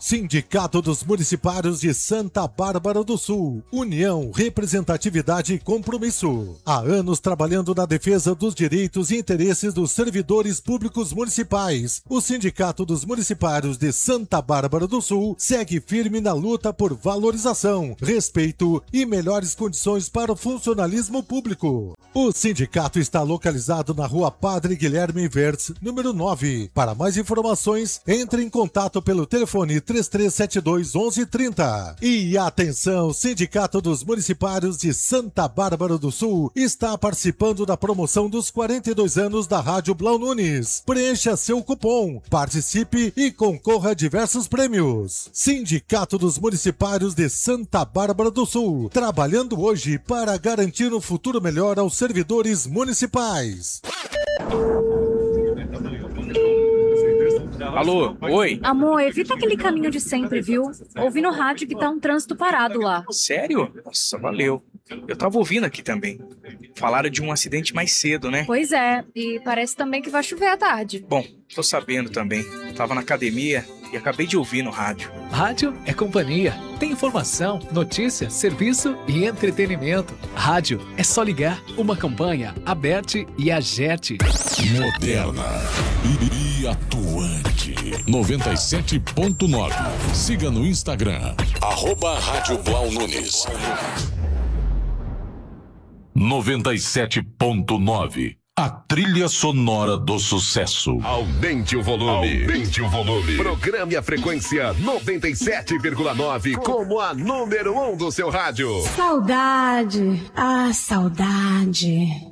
Sindicato dos Municipários de Santa Bárbara do Sul. União, representatividade e compromisso. Há anos trabalhando na defesa dos direitos e interesses dos servidores públicos municipais. O Sindicato dos Municipários de Santa Bárbara do Sul segue firme na luta por valorização, respeito e melhores condições para o funcionalismo público. O sindicato está localizado na Rua Padre Guilherme Verts, número 9. Para mais informações, entre em contato pelo telefone 3372-1130. E atenção, Sindicato dos Municipários de Santa Bárbara do Sul está participando da promoção dos 42 anos da Rádio Blau Nunes. Preencha seu cupom, participe e concorra a diversos prêmios. Sindicato dos Municipários de Santa Bárbara do Sul, trabalhando hoje para garantir um futuro melhor aos servidores municipais. Alô, oi? Amor, evita aquele caminho de sempre, viu? Ouvi no rádio que tá um trânsito parado lá. Sério? Nossa, valeu. Eu tava ouvindo aqui também. Falaram de um acidente mais cedo, né? Pois é, e parece também que vai chover à tarde. Bom, tô sabendo também. Tava na academia e acabei de ouvir no rádio. Rádio é companhia. Tem informação, notícia, serviço e entretenimento. Rádio é só ligar. Uma campanha Aberte e Agerte. Moderna e atuante. 97.9. Siga no Instagram. @Rádio Blau Nunes. 97.9. A trilha sonora do sucesso. Aumente o volume. Aumente o volume. Programe a frequência 97,9 como a número 1 do seu rádio. Saudade. Ah, saudade.